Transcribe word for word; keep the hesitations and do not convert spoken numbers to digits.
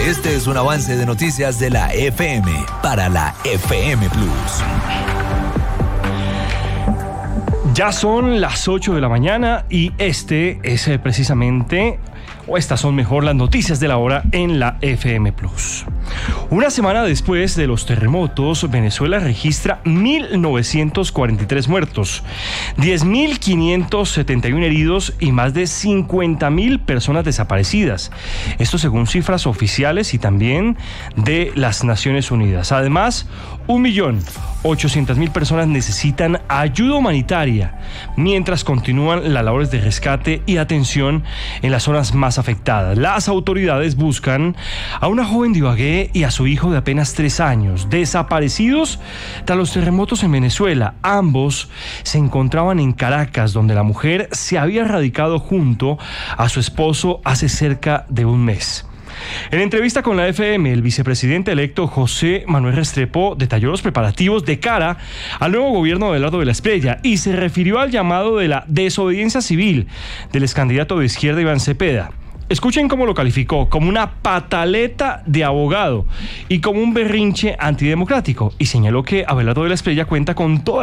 Este es un avance de noticias de la F M para la F M Plus. Ya son las ocho de la mañana y este es eh, precisamente, o estas son mejor las noticias de la hora en la F M Plus. Una semana después de los terremotos, Venezuela registra mil novecientos cuarenta y tres muertos, diez mil quinientos setenta y uno heridos y más de cincuenta mil personas desaparecidas. Esto según cifras oficiales y también de las Naciones Unidas. Además, un millón ochocientas mil personas necesitan ayuda humanitaria, mientras continúan las labores de rescate y atención en las zonas más afectadas. Las autoridades buscan a una joven de Ibagué y a su hijo de apenas tres años, desaparecidos tras los terremotos en Venezuela. Ambos se encontraban en Caracas, donde la mujer se había radicado junto a su esposo hace cerca de un mes. En entrevista con la F M, el vicepresidente electo José Manuel Restrepo detalló los preparativos de cara al nuevo gobierno de Abelardo de la Espriella y se refirió al llamado de la desobediencia civil del excandidato de izquierda Iván Cepeda. Escuchen cómo lo calificó: como una pataleta de abogado y como un berrinche antidemocrático, y señaló que Abelardo de la Espriella cuenta con toda